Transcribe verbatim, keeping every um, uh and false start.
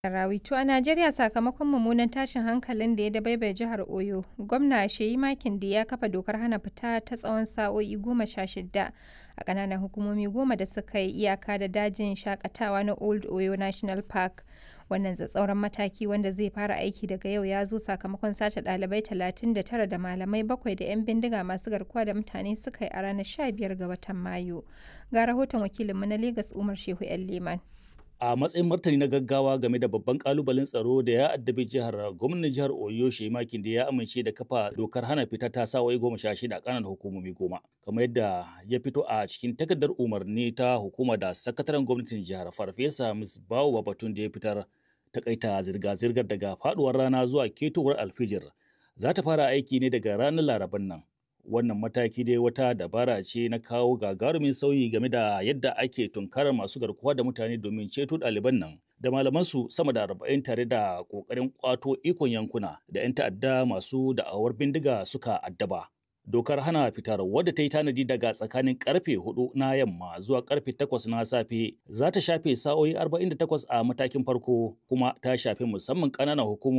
Rawi to a Najeriya sakamakon mummunan tashin hankalin da ya dabaibaye jihar Oyo, gwamna Sheyi Makinde ya kafa dokar hana fita ta tsawon sa'o'i goma sha shida a ƙananan hukumomi goma da suka yi iyaka da dajin shakatawa na Old Oyo National Park. Wannan tsatsauran mataki wanda zai fara aiki daga yau ya zo sakamakon sace ɗalibai talatin da tara da malamai bakwai da 'yan bindiga masu garkuwa da mutane suka yi a ranar sha biyar ga watan Mayu. Ga rahoton wakilinmu na Legas Umar Shehu 'yan Leman. A matsayin martani na gaggawa game da babban kalubalen tsaro da ya addabi jihar, gwamnan jihar Oyo Sheyi Makinde ya amince da kafa dokar hana fita ta sa'o'i goma sha shida a ƙananan hukumomi goma, kamar yadda ya fito a cikin takardar umarni ta hukuma da sakataren gwamnatin jihar Farfesa Musbahu Babatun da ya fitar. Takaita zirga-zirgar daga faduwar rana zuwa ketowar alfijir za ta fara aiki ne daga ranar Laraban nan. Wannan mataki dai wata dabara ce na kawo gagarumin sauyi game da yadda ake tunkarar masu garkuwa da mutane domin ceto ɗaliban nan da malamansu sama da arba'in tare da ƙoƙarin ƙwato ikon yankuna da 'yan ta'adda masu da'awar bindiga suka addaba. Dokar hana fitar wadda ta yi tanadi daga tsakanin karfe hudu na yamma zuwa karfe takwas na safe za ta shafe sa'o'i arba'in da takwas a matakin farko kuma ta shafi musamman ƙananan hukumomi